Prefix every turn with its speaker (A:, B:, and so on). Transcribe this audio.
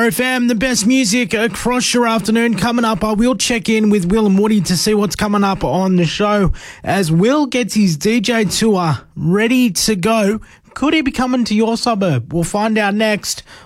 A: FM, the best music across your afternoon. Coming up, I will check in with Will and Woody to see what's coming up on the show as Will gets his DJ tour ready to go. Could he be coming to your suburb? We'll find out next